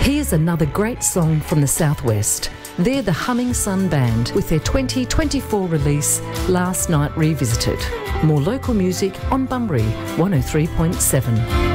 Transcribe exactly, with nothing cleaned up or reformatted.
Here's another great song from the Southwest. They're the Humming Sun Band with their twenty twenty-four release, Last Night Revisited. More local music on Bunbury one oh three point seven.